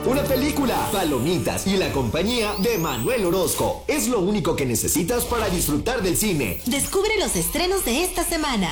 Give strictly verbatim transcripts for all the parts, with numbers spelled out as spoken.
una película, palomitas y la compañía de Manuel Orozco. Es lo único que necesitas para disfrutar del cine. Descubre los estrenos de esta semana.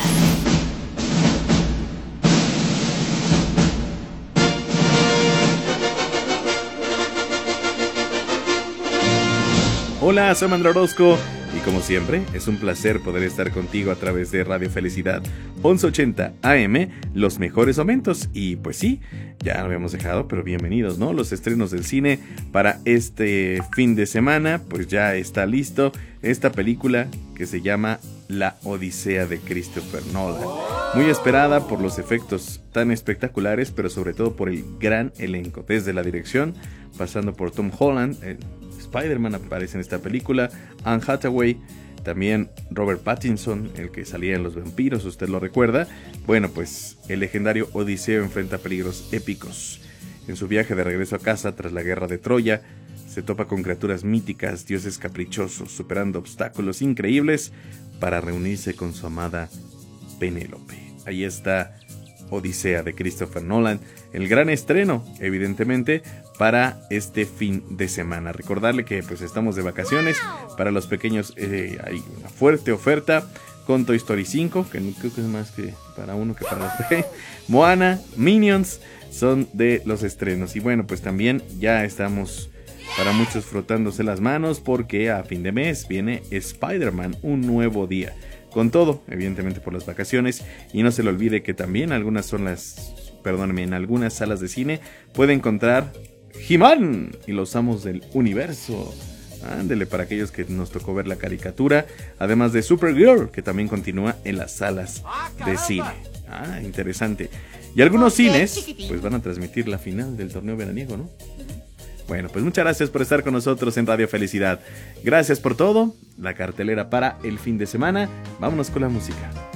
Hola, soy Manuel Orozco y como siempre es un placer poder estar contigo a través de Radio Felicidad once ochenta A M, los mejores momentos. Y pues sí, ya lo habíamos dejado, pero bienvenidos, ¿no? Los estrenos del cine para este fin de semana, pues ya está listo esta película que se llama La Odisea de Christopher Nolan. Muy esperada por los efectos tan espectaculares, pero sobre todo por el gran elenco, desde la dirección, pasando por Tom Holland, eh, Spider-Man aparece en esta película, Anne Hathaway, también Robert Pattinson, el que salía en Los Vampiros, usted lo recuerda. Bueno, pues el legendario Odiseo enfrenta peligros épicos. En su viaje de regreso a casa tras la guerra de Troya, se topa con criaturas míticas, dioses caprichosos, superando obstáculos increíbles para reunirse con su amada Penélope. Ahí está Odisea de Christopher Nolan, el gran estreno, evidentemente, para este fin de semana. Recordarle que pues estamos de vacaciones. Para los pequeños eh, hay una fuerte oferta con Toy Story cinco, que no creo que es más que para uno que para los pequeños. Moana, Minions son de los estrenos. Y bueno, pues también ya estamos para muchos frotándose las manos porque a fin de mes viene Spider-Man, un nuevo día. Con todo, evidentemente por las vacaciones. Y no se le olvide que también algunas son las, perdóneme, en algunas salas de cine puede encontrar He-Man y los amos del universo. Ándele, para aquellos que nos tocó ver la caricatura. Además de Supergirl, que también continúa en las salas de cine. Ah, interesante. Y algunos cines pues van a transmitir la final del torneo veraniego, ¿no? Bueno, pues muchas gracias por estar con nosotros en Radio Felicidad. Gracias por todo. La cartelera para el fin de semana. Vámonos con la música.